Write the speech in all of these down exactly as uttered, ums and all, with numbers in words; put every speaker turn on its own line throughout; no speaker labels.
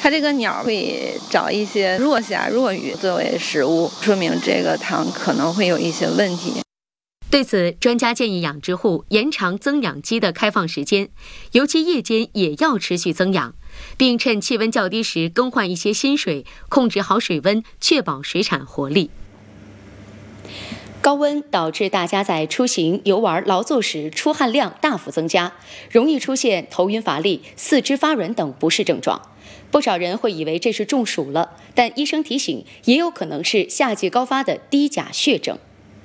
它这个鸟会找一些弱虾、弱鱼作为食物，说明这个塘可能会有一些问题。
对此，专家建议养殖户延长增养期的开放时间，尤其夜间也要持续增养，并趁气温较低时更换一些新水，控制好水温，确保水产活力。高温导致大家在出行、游玩、劳作时出汗量大幅增加，容易出现头晕乏力、四肢发软等不适症状。不少人会以为这是中暑了，但医生提醒，也有可能是夏季高发的低钾血症。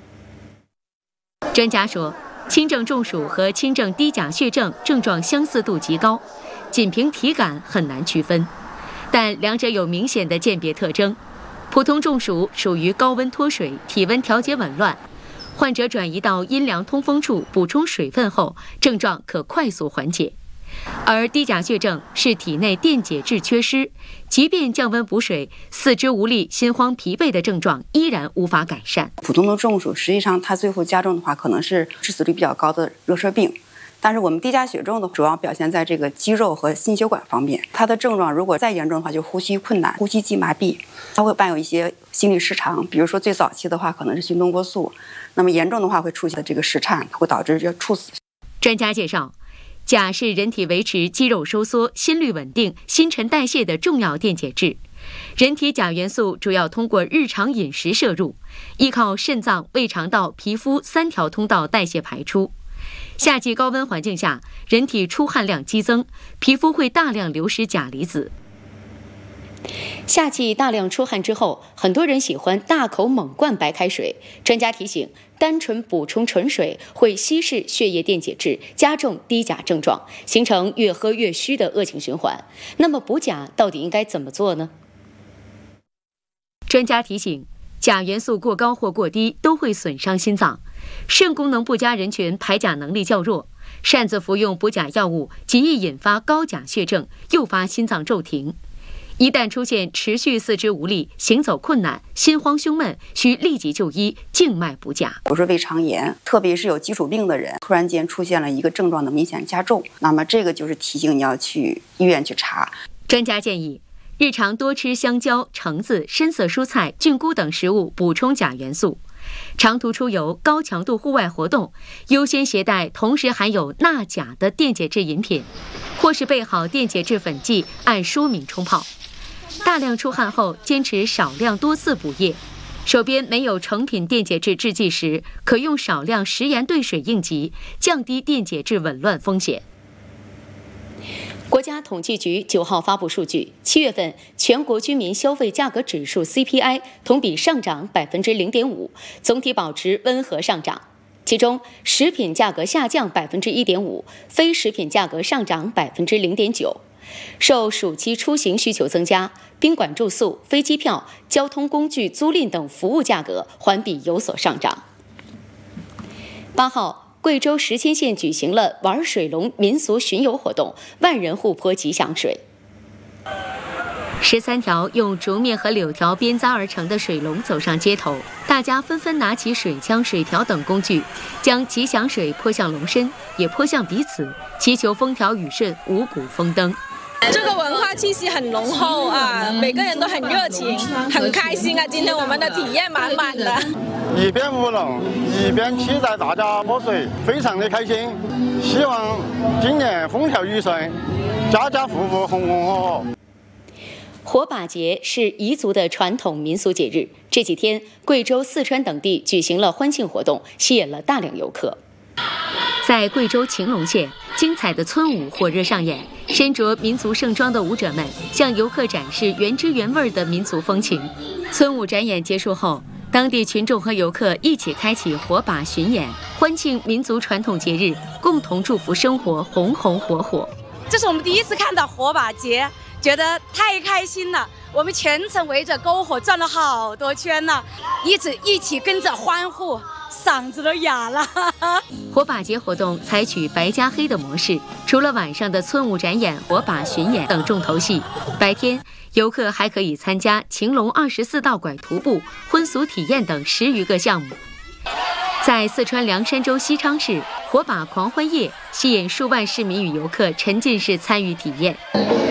专家说，轻症中暑和轻症低钾血症症状相似度极高，仅凭体感很难区分，但两者有明显的鉴别特征。普通中暑属于高温脱水，体温调节紊乱，患者转移到阴凉通风处补充水分后，症状可快速缓解。而低钾血症是体内电解质缺失，即便降温补水，四肢无力、心慌疲惫的症状依然无法改善。
普通的中暑，实际上它最后加重的话，可能是致死率比较高的热射病。但是我们低钾血症的主要表现在这个肌肉和心血管方面，它的症状如果再严重的话，就呼吸困难、呼吸肌麻痹，它会伴有一些心律失常。比如说最早期的话，可能是心动过速，那么严重的话会出现这个室颤，会导致这猝死。
专家介绍，钾是人体维持肌肉收缩、心率稳定、新陈代谢的重要电解质。人体钾元素主要通过日常饮食摄入，依靠肾脏、胃肠道、皮肤三条通道代谢排出。夏季高温环境下，人体出汗量激增，皮肤会大量流失钾离子。夏季大量出汗之后，很多人喜欢大口猛灌白开水。专家提醒，单纯补充纯水会稀释血液电解质，加重低钾症状，形成越喝越虚的恶性循环。那么补钾到底应该怎么做呢？专家提醒，钾元素过高或过低都会损伤心脏，肾功能不佳人群排钾能力较弱，擅自服用补钾药物极易引发高钾血症，诱发心脏骤停。一旦出现持续四肢无力、行走困难、心慌胸闷，需立即就医，静脉补钾。
比如说胃肠炎，特别是有基础病的人，突然间出现了一个症状的明显加重，那么这个就是提醒你要去医院去查。
专家建议，日常多吃香蕉、橙子、深色蔬菜、菌菇等食物，补充钾元素。长途出游、高强度户外活动，优先携带同时含有钠钾的电解质饮品，或是备好电解质粉剂，按说明冲泡。大量出汗后，坚持少量多次补液。手边没有成品电解质制剂时，可用少量食盐兑水应急，降低电解质紊乱风险。国家统计局九号发布数据，七月份全国居民消费价格指数 C P I 同比上涨百分之零点五，总体保持温和上涨。其中，食品价格下降百分之一点五，非食品价格上涨百分之零点九。受暑期出行需求增加，宾馆住宿、飞机票、交通工具租赁等服务价格环比有所上涨。八号，贵州石阡县举行了玩水龙民俗巡游活动，万人互泼吉祥水。十三条用竹篾和柳条编扎而成的水龙走上街头，大家纷纷拿起水枪、水条等工具，将吉祥水泼向龙身，也泼向彼此，祈求风调雨顺、五谷丰登。
这个文化气息很浓厚啊，每个人都很热情，很开心啊！今天我们的体验满满的，
一边舞龙，一边期待大家泼水，非常的开心。希望今年风调雨顺，家家户户红红火火。
火把节是彝族的传统民俗节日，这几天贵州、四川等地举行了欢庆活动，吸引了大量游客。在贵州晴隆县，精彩的村舞火热上演，身着民族盛装的舞者们向游客展示原汁原味的民族风情。村舞展演结束后，当地群众和游客一起开启火把巡演，欢庆民族传统节日，共同祝福生活红红火火。
这是我们第一次看到火把节，觉得太开心了。我们全程围着篝火转了好多圈呢，一直一起跟着欢呼，嗓子都哑了。
火把节活动采取白加黑的模式，除了晚上的村舞展演、火把巡演等重头戏，白天游客还可以参加晴隆二十四道拐徒步、婚俗体验等十余个项目。在四川凉山州西昌市，火把狂欢夜吸引数万市民与游客沉浸式参与体验。